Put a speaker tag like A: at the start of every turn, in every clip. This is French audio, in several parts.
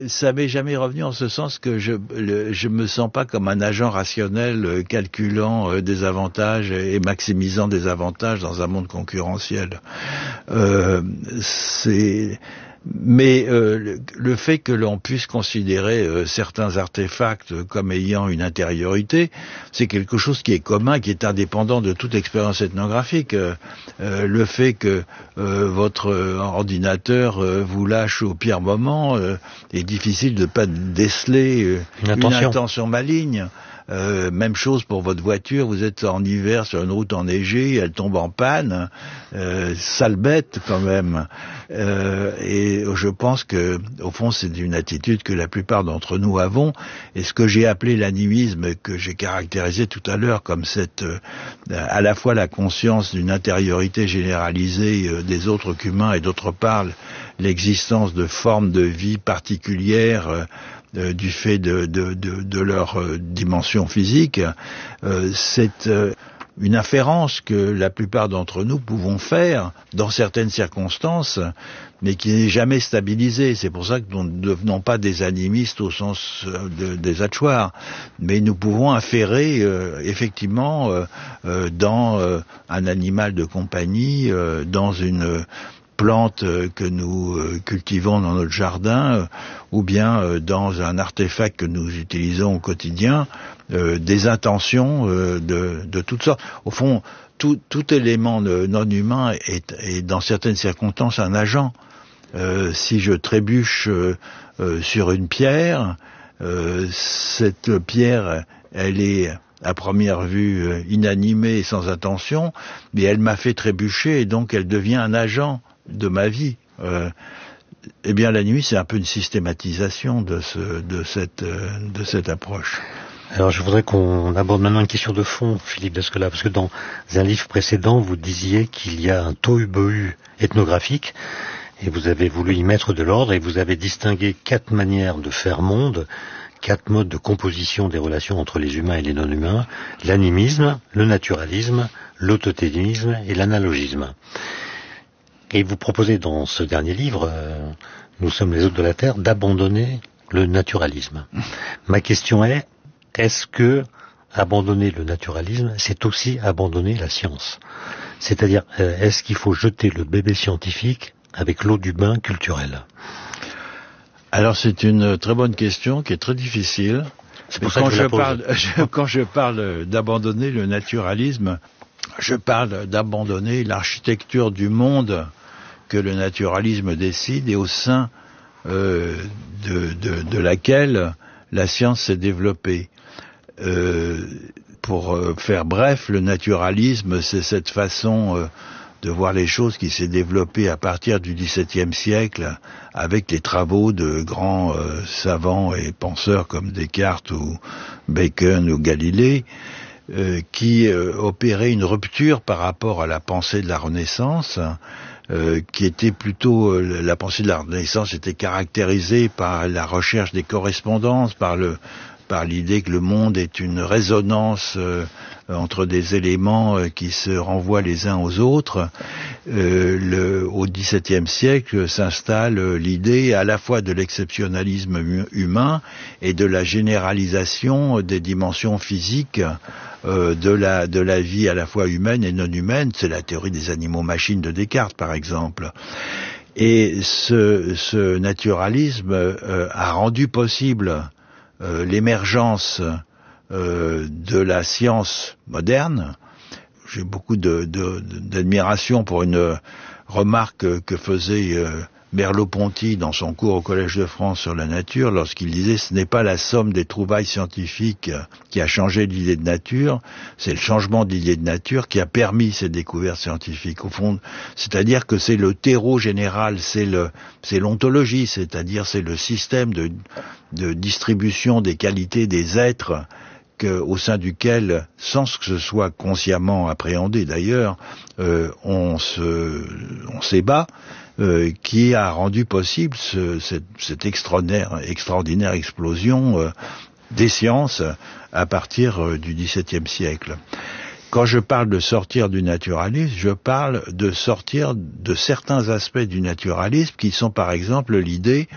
A: Ça m'est jamais revenu en ce sens que je me sens pas comme un agent rationnel calculant des avantages et maximisant des avantages dans un monde concurrentiel. C'est Mais le fait que l'on puisse considérer certains artefacts comme ayant une intériorité, c'est quelque chose qui est commun, qui est indépendant de toute expérience ethnographique. Le fait que votre ordinateur vous lâche au pire moment est difficile de ne pas déceler une intention maligne. Même chose pour votre voiture, vous êtes en hiver sur une route enneigée, elle tombe en panne, sale bête quand même. Et je pense que, au fond, c'est une attitude que la plupart d'entre nous avons. Et ce que j'ai appelé l'animisme, que j'ai caractérisé tout à l'heure comme cette, à la fois la conscience d'une intériorité généralisée des autres qu'humains et d'autre part l'existence de formes de vie particulières du fait de leur dimension physique, c'est une inférence que la plupart d'entre nous pouvons faire dans certaines circonstances, mais qui n'est jamais stabilisée. C'est pour ça que nous ne devenons pas des animistes au sens des Achuars, mais nous pouvons inférer effectivement dans un animal de compagnie, dans une plante que nous cultivons dans notre jardin, ou bien dans un artefact que nous utilisons au quotidien, des intentions de toutes sortes. Au fond, tout élément non humain est dans certaines circonstances un agent. Si je trébuche sur une pierre, cette pierre, elle est à première vue inanimée et sans intention, mais elle m'a fait trébucher et donc elle devient un agent de ma vie. Eh bien, la nuit, c'est un peu une systématisation de cette approche.
B: Alors, je voudrais qu'on aborde maintenant une question de fond, Philippe Descola, parce que dans un livre précédent, vous disiez qu'il y a un tohu-bohu ethnographique, et vous avez voulu y mettre de l'ordre, et vous avez distingué 4 manières de faire monde, 4 modes de composition des relations entre les humains et les non-humains: l'animisme, le naturalisme, l'autotéisme et l'analogisme. Et vous proposez dans ce dernier livre, Nous sommes les hôtes de la Terre, d'abandonner le naturalisme. Ma question est-ce que abandonner le naturalisme, c'est aussi abandonner la science? C'est-à-dire, est-ce qu'il faut jeter le bébé scientifique avec l'eau du bain culturel?
A: Alors c'est une très bonne question qui est très difficile.
B: C'est pour ça que je la pose.
A: Quand je parle d'abandonner le naturalisme, je parle d'abandonner l'architecture du monde que le naturalisme décide et au sein de laquelle la science s'est développée. Pour faire bref, le naturalisme, c'est cette façon de voir les choses qui s'est développée à partir du XVIIe siècle avec les travaux de grands savants et penseurs comme Descartes ou Bacon ou Galilée, qui opéraient une rupture par rapport à la pensée de la Renaissance, qui était plutôt, la pensée de la Renaissance était caractérisée par la recherche des correspondances, par l'idée que le monde est une résonance entre des éléments qui se renvoient les uns aux autres. Au XVIIe siècle s'installe l'idée à la fois de l'exceptionnalisme humain et de la généralisation des dimensions physiques de la vie à la fois humaine et non humaine. C'est la théorie des animaux-machines de Descartes, par exemple. Et ce naturalisme a rendu possible l'émergence de la science moderne. J'ai beaucoup d'admiration pour une remarque que faisait Merleau-Ponty dans son cours au Collège de France sur la nature, lorsqu'il disait « ce n'est pas la somme des trouvailles scientifiques qui a changé l'idée de nature, c'est le changement de l'idée de nature qui a permis ces découvertes scientifiques ». Au fond, c'est-à-dire que c'est le terreau général, c'est l'ontologie, c'est-à-dire c'est le système de distribution des qualités des êtres au sein duquel, sans que ce soit consciemment appréhendé d'ailleurs, on s'ébat, qui a rendu possible cette extraordinaire explosion des sciences à partir du XVIIe siècle. Quand je parle de sortir du naturalisme, je parle de sortir de certains aspects du naturalisme qui sont par exemple l'idée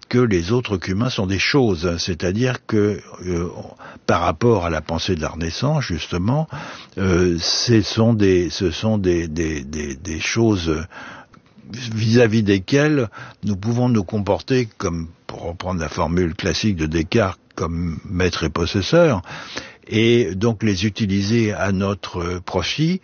A: que les autres qu'humains sont des choses, c'est-à-dire que par rapport à la pensée de la Renaissance, justement, ce sont des choses vis-à-vis desquelles nous pouvons nous comporter comme, pour reprendre la formule classique de Descartes, comme maître et possesseur, et donc les utiliser à notre profit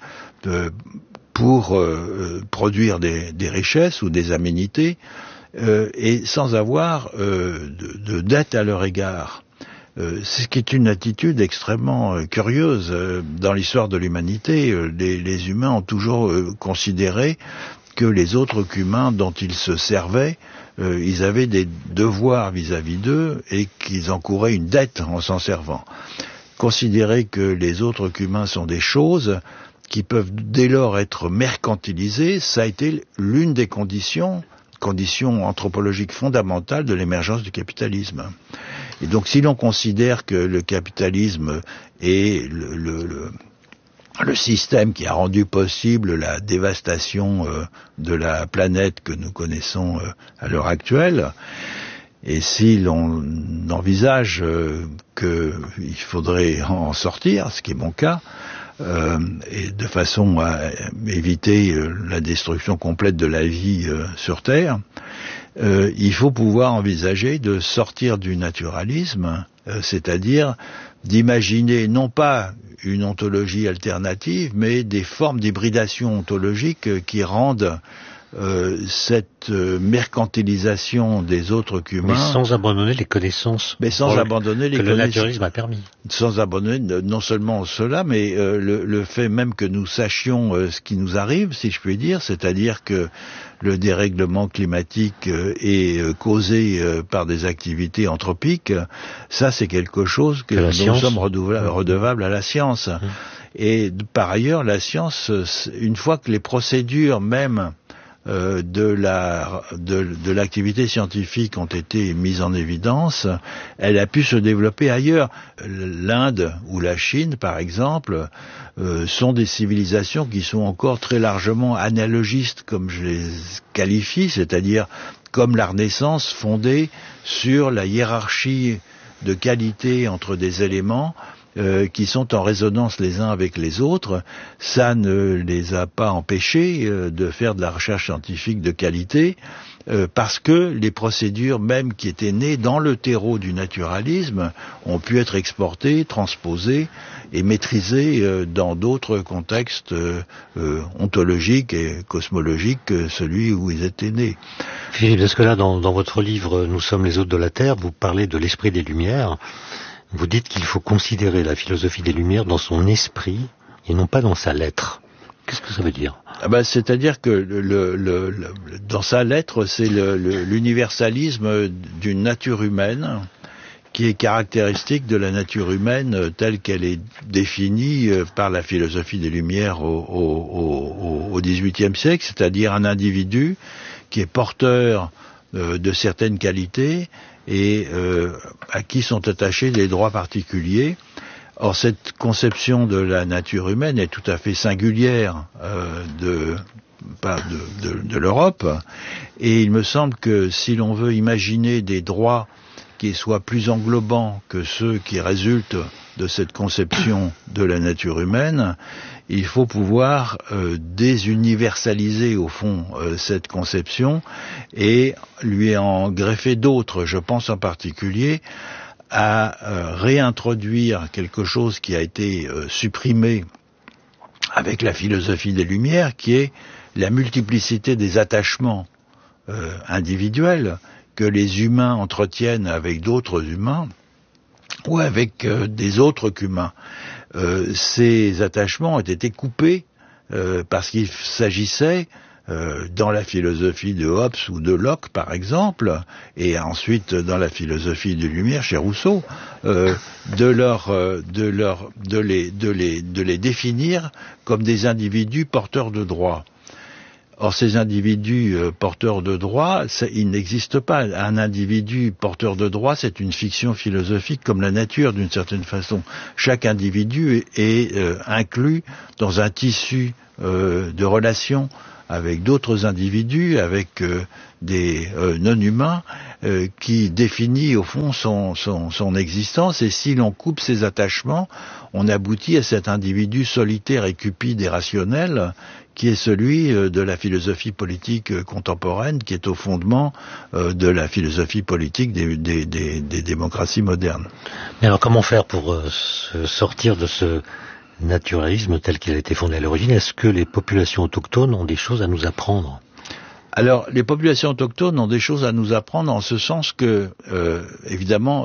A: pour produire des richesses ou des aménités, et sans avoir de dette à leur égard. Ce qui est une attitude extrêmement curieuse. Dans l'histoire de l'humanité, les humains ont toujours considéré que les autres qu'humains dont ils se servaient, ils avaient des devoirs vis-à-vis d'eux et qu'ils encouraient une dette en s'en servant. Considérer que les autres qu'humains sont des choses qui peuvent dès lors être mercantilisées, ça a été l'une des conditions anthropologiques fondamentales de l'émergence du capitalisme. Et donc si l'on considère que le capitalisme est le système qui a rendu possible la dévastation de la planète que nous connaissons à l'heure actuelle, et si l'on envisage qu'il faudrait en sortir, ce qui est mon cas, et de façon à éviter la destruction complète de la vie sur Terre, il faut pouvoir envisager de sortir du naturalisme, c'est-à-dire d'imaginer non pas une ontologie alternative, mais des formes d'hybridation ontologique qui rendent cette mercantilisation des autres qu'humains...
B: Mais sans abandonner les connaissances.
A: Mais sans abandonner les connaissances.
B: Que le naturalisme a permis.
A: Sans abandonner non seulement cela, mais le fait même que nous sachions ce qui nous arrive, si je puis dire, c'est-à-dire que le dérèglement climatique est causé par des activités anthropiques, ça c'est quelque chose que nous sommes redevables à la science. Et par ailleurs, la science, une fois que les procédures même de l'activité scientifique ont été mises en évidence, elle a pu se développer ailleurs. L'Inde ou la Chine, par exemple, sont des civilisations qui sont encore très largement analogistes, comme je les qualifie, c'est-à-dire comme la Renaissance fondée sur la hiérarchie de qualité entre des éléments qui sont en résonance les uns avec les autres. Ça ne les a pas empêchés de faire de la recherche scientifique de qualité, parce que les procédures même qui étaient nées dans le terreau du naturalisme ont pu être exportées, transposées et maîtrisées dans d'autres contextes ontologiques et cosmologiques que celui où ils étaient nés.
B: Philippe Descola, dans votre livre « Nous sommes les hôtes de la Terre », vous parlez de l'esprit des Lumières. Vous dites qu'il faut considérer la philosophie des Lumières dans son esprit et non pas dans sa lettre. Qu'est-ce que ça veut dire ?
A: C'est-à-dire que dans sa lettre, c'est l'universalisme d'une nature humaine qui est caractéristique de la nature humaine telle qu'elle est définie par la philosophie des Lumières au XVIIIe siècle, c'est-à-dire un individu qui est porteur de certaines qualités et à qui sont attachés des droits particuliers. Or, cette conception de la nature humaine est tout à fait singulière de l'Europe, et il me semble que si l'on veut imaginer des droits qui soient plus englobants que ceux qui résultent de cette conception de la nature humaine, il faut pouvoir désuniversaliser au fond cette conception et lui en greffer d'autres. Je pense en particulier à réintroduire quelque chose qui a été supprimé avec la philosophie des Lumières, qui est la multiplicité des attachements individuels que les humains entretiennent avec d'autres humains ou avec des autres qu'humains. Ces attachements ont été coupés parce qu'il s'agissait, dans la philosophie de Hobbes ou de Locke par exemple, et ensuite dans la philosophie des Lumières chez Rousseau, de les définir comme des individus porteurs de droits. Or, ces individus porteurs de droits, il n'existe pas. Un individu porteur de droits, c'est une fiction philosophique comme la nature, d'une certaine façon. Chaque individu est inclus dans un tissu de relations avec d'autres individus, avec des non-humains, qui définit au fond son existence, et si l'on coupe ses attachements, on aboutit à cet individu solitaire et cupide et rationnel qui est celui de la philosophie politique contemporaine, qui est au fondement de la philosophie politique des démocraties modernes.
B: Mais alors comment faire pour sortir de ce naturalisme tel qu'il a été fondé à l'origine? Est-ce que les populations autochtones ont des choses à nous apprendre?
A: Alors, les populations autochtones ont des choses à nous apprendre en ce sens que, évidemment,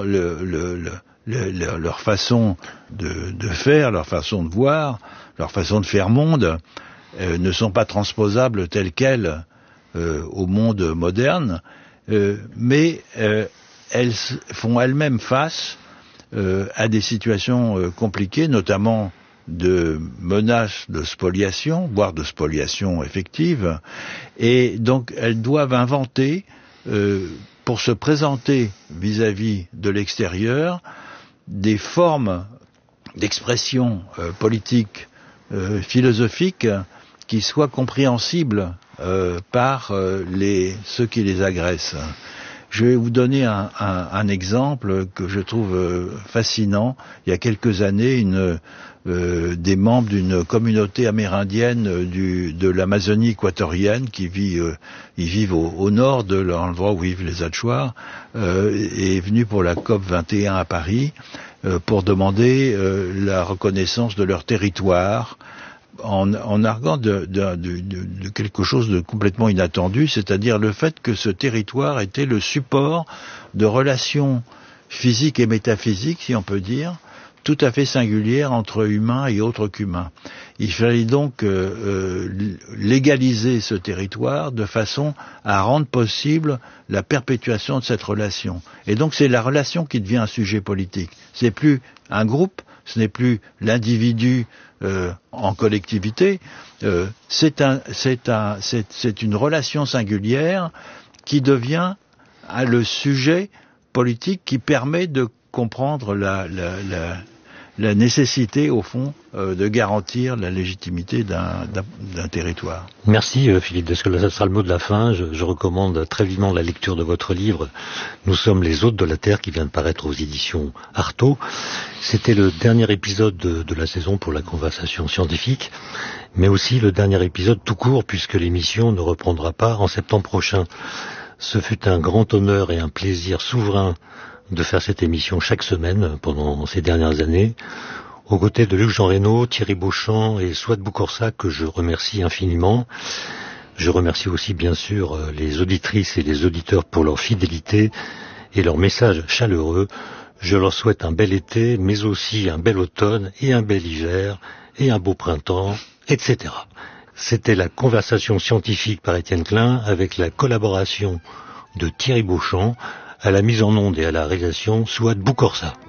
A: leur façon de faire, leur façon de voir, leur façon de faire monde ne sont pas transposables telles quelles au monde moderne, mais elles font elles-mêmes face à des situations compliquées, notamment de menaces de spoliation, voire de spoliation effective, et donc elles doivent inventer, pour se présenter vis-à-vis de l'extérieur, des formes d'expression politique, philosophique, qui soient compréhensibles par ceux qui les agressent. Je vais vous donner un exemple que je trouve fascinant. Il y a quelques années, des membres d'une communauté amérindienne de l'Amazonie équatorienne qui ils vivent au nord de l'endroit où vivent les Achuars, est venu pour la COP 21 à Paris pour demander la reconnaissance de leur territoire, en arguant de quelque chose de complètement inattendu, c'est-à-dire le fait que ce territoire était le support de relations physiques et métaphysiques, si on peut dire, tout à fait singulières entre humains et autres qu'humains. Il fallait donc légaliser ce territoire de façon à rendre possible la perpétuation de cette relation. Et donc c'est la relation qui devient un sujet politique. Ce n'est plus un groupe, ce n'est plus l'individu en collectivité, c'est une relation singulière qui devient le sujet politique qui permet de comprendre la nécessité, au fond, de garantir la légitimité d'un territoire.
B: Merci Philippe Descola, ça sera le mot de la fin. Je recommande très vivement la lecture de votre livre « Nous sommes les hôtes de la Terre » qui vient de paraître aux éditions Artaud. C'était le dernier épisode de la saison pour la conversation scientifique, mais aussi le dernier épisode tout court puisque l'émission ne reprendra pas en septembre prochain. Ce fut un grand honneur et un plaisir souverain de faire cette émission chaque semaine pendant ces dernières années, aux côtés de Luc-Jean Reynaud, Thierry Beauchamp et Souad Boukorsa, que je remercie infiniment. Je remercie aussi bien sûr les auditrices et les auditeurs pour leur fidélité et leurs messages chaleureux. Je leur souhaite un bel été, mais aussi un bel automne et un bel hiver et un beau printemps, etc. C'était la conversation scientifique par Étienne Klein avec la collaboration de Thierry Beauchamp, à la mise en onde et à la réalisation, Souad Boukorsa.